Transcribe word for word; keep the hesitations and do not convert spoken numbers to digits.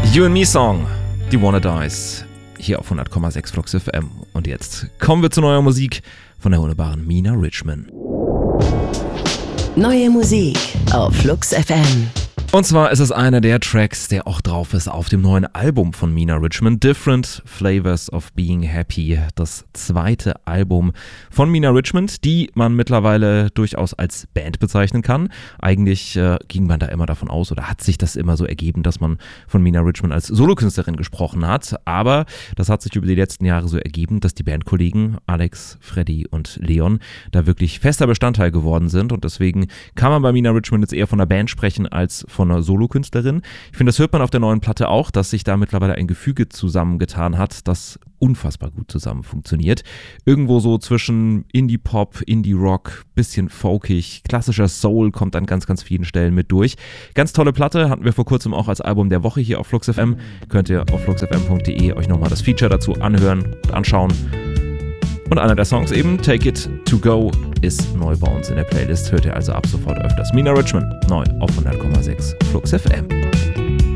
You and Me Song, die Wanna Dies, hier auf hundert Komma sechs Flux F M. Und jetzt kommen wir zu neuer Musik von der wunderbaren Mina Richman. Neue Musik auf Flux F M. Und zwar ist es einer der Tracks, der auch drauf ist auf dem neuen Album von Mina Richman, Different Flavors of Being Happy. Das zweite Album von Mina Richman, die man mittlerweile durchaus als Band bezeichnen kann. Eigentlich äh, ging man da immer davon aus oder hat sich das immer so ergeben, dass man von Mina Richman als Solokünstlerin gesprochen hat. Aber das hat sich über die letzten Jahre so ergeben, dass die Bandkollegen Alex, Freddy und Leon da wirklich fester Bestandteil geworden sind. Und deswegen kann man bei Mina Richman jetzt eher von einer Band sprechen als von von einer Solokünstlerin. Ich finde, das hört man auf der neuen Platte auch, dass sich da mittlerweile ein Gefüge zusammengetan hat, das unfassbar gut zusammen funktioniert. Irgendwo so zwischen Indie-Pop, Indie-Rock, bisschen folkig, klassischer Soul kommt an ganz, ganz vielen Stellen mit durch. Ganz tolle Platte, hatten wir vor kurzem auch als Album der Woche hier auf Flux F M. Könnt ihr auf flux f m punkt d e euch nochmal das Feature dazu anhören und anschauen. Und einer der Songs eben, Take It To Go, ist neu bei uns in der Playlist. Hört ihr also ab sofort öfters. Mina Richman, neu auf hundert Komma sechs Flux F M.